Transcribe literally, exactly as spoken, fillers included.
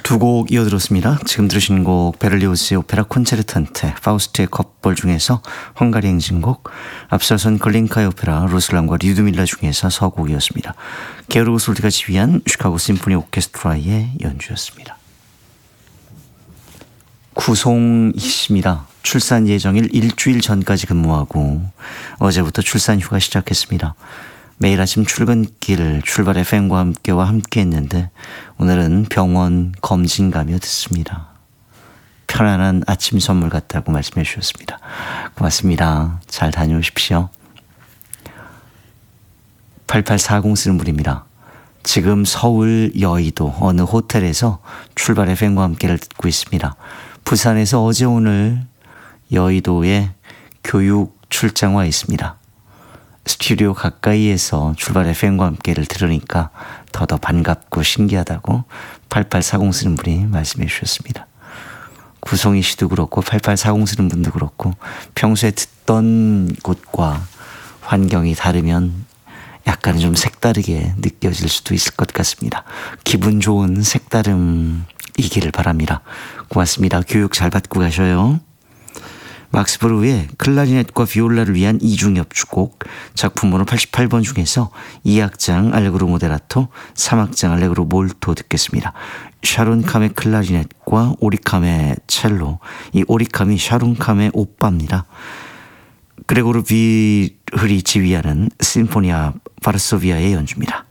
두 곡 이어들었습니다. 지금 들으신 곡 베를리오스의 오페라 콘체르탄테 파우스트의 컵볼 중에서 헝가리 행진곡, 앞서선 글린카의 오페라 루슬람과 리두밀라 중에서 서곡이었습니다. 게르고 솔티가 지휘한 시카고 심포니 오케스트라의 연주였습니다. 구송희 씨입니다. 출산 예정일 일주일 전까지 근무하고 어제부터 출산 휴가 시작했습니다. 매일 아침 출근길 출발 에프엠과 함께와 함께 했는데 오늘은 병원 검진 가며 듣습니다. 편안한 아침 선물 같다고 말씀해 주셨습니다. 고맙습니다. 잘 다녀오십시오. 팔팔사공 쓰는 분입니다. 지금 서울 여의도 어느 호텔에서 출발 에프엠과 함께를 듣고 있습니다. 부산에서 어제 오늘 여의도에 교육 출장 와 있습니다. 스튜디오 가까이에서 출발 에프엠과 함께를 들으니까 더더 반갑고 신기하다고 팔팔사공 쓰는 분이 말씀해 주셨습니다. 구송이 씨도 그렇고 팔팔사공 쓰는 분도 그렇고 평소에 듣던 곳과 환경이 다르면 약간 좀 색다르게 느껴질 수도 있을 것 같습니다. 기분 좋은 색다름이기를 바랍니다. 고맙습니다. 교육 잘 받고 가셔요. 막스 브루의 클라리넷과 비올라를 위한 이중 협주곡, 작품 번호 팔십팔 번 중에서 이 악장 알레그로 모데라토, 삼 악장 알레그로 몰토 듣겠습니다. 샤론 캄의 클라리넷과 오리캄의 첼로, 이 오리캄이 샤론 캄의 오빠입니다. 그레고르 비흐리 지휘하는 심포니아 바르소비아의 연주입니다.